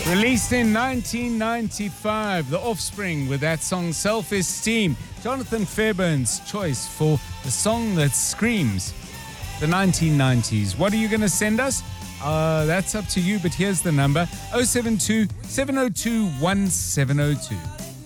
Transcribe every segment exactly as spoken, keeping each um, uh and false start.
Released in nineteen ninety-five, The Offspring with that song Self-Esteem. Jonathan Fairbairn's choice for the song that screams the nineteen nineties. What are you going to send us? Uh, that's up to you, but here's the number: oh seven two, seven oh two, one seven oh two.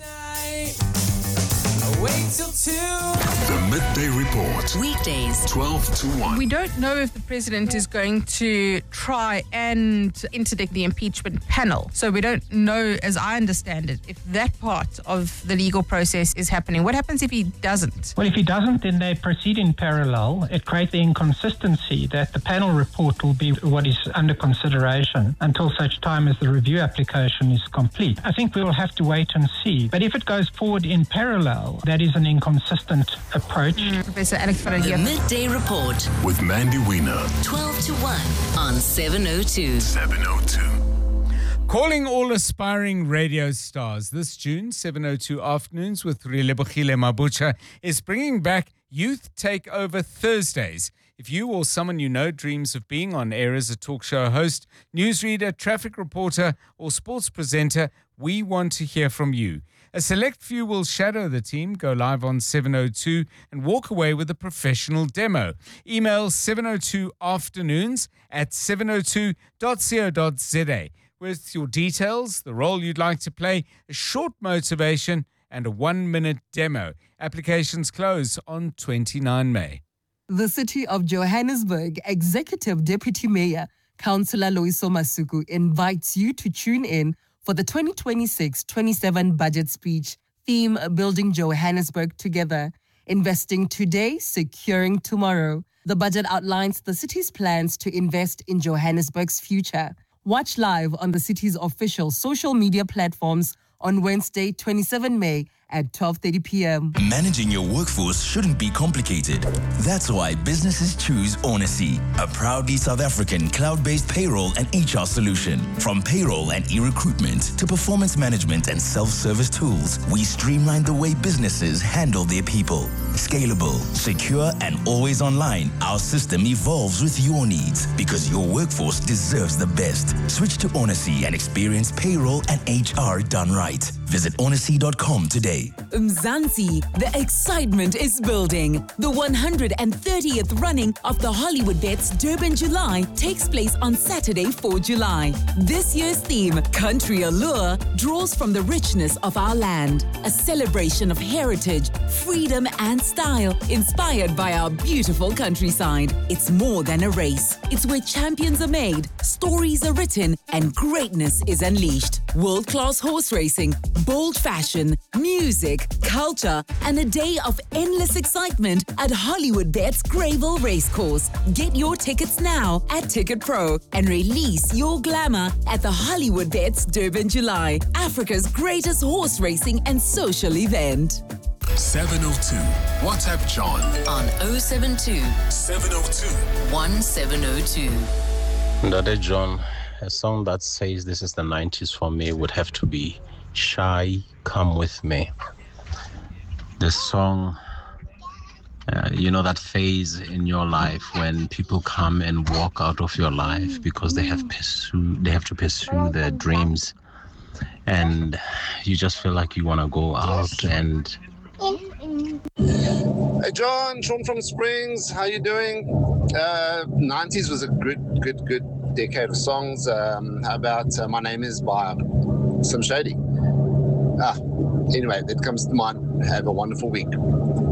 Wait till two. The Midday Report. Weekdays, twelve to one. We don't know if the president is going to try and interdict the impeachment panel. So we don't know, as I understand it, if that part of the legal process is happening. What happens if he doesn't? Well, if he doesn't, then they proceed in parallel. It creates the inconsistency that the panel report will be what is under consideration until such time as the review application is complete. I think we will have to wait and see. But if it goes forward in parallel, that is an inconsistent approach. Mm, Professor Alex Farah the here. Midday Report, With Mandy Wiener. twelve to one on seven oh two. seven oh two. Calling all aspiring radio stars this June, seven oh two Afternoons with Relebogile Mabucha is bringing back Youth Takeover Thursdays. If you or someone you know dreams of being on air as a talk show host, newsreader, traffic reporter, or sports presenter, we want to hear from you. A select few will shadow the team, go live on seven oh two, and walk away with a professional demo. Email seven oh two afternoons at seven oh two dot co dot za with your details, the role you'd like to play, a short motivation, and a one-minute demo. Applications close on the twenty-ninth of May. The City of Johannesburg Executive Deputy Mayor, Councillor Loyiso Masuku, invites you to tune in for the twenty twenty-six twenty-seven budget speech, theme Building Johannesburg Together, Investing Today, Securing Tomorrow. The budget outlines the city's plans to invest in Johannesburg's future. Watch live on the city's official social media platforms on Wednesday, the twenty-seventh of May at twelve thirty p.m. Managing your workforce shouldn't be complicated. That's why businesses choose Onacy, a proudly South African cloud-based payroll and H R solution. From payroll and e-recruitment to performance management and self-service tools, we streamline the way businesses handle their people. Scalable, secure, and always online, our system evolves with your needs because your workforce deserves the best. Switch to Onacy and experience payroll and H R done right. Visit onacy dot com today. Mzansi, the excitement is building. The one hundred thirtieth running of the Hollywood Bets Durban July takes place on Saturday, the fourth of July. This year's theme, Country Allure, draws from the richness of our land. A celebration of heritage, freedom and style, inspired by our beautiful countryside. It's more than a race. It's where champions are made, stories are written, and greatness is unleashed. World-class horse racing, bold fashion, music, culture, and a day of endless excitement at Hollywood Bets Greyville Racecourse. Get your tickets now at Ticket Pro and release your glamour at the Hollywood Bets Durban July, Africa's greatest horse racing and social event. seven oh two. WhatsApp John On oh seven two, seven oh two. one seven oh two. Ndade John, a song that says this is the nineties for me would have to be Shy, Come With Me. The song, uh, you know, that phase in your life when people come and walk out of your life because they have pursue, they have to pursue their dreams, and you just feel like you want to go out and. Hey John, Sean from Springs, how you doing? Uh, nineties was a good, good, good decade of songs. Um, how about uh, My Name Is by Slim Shady? Ah, anyway, that comes to mind. Have a wonderful week.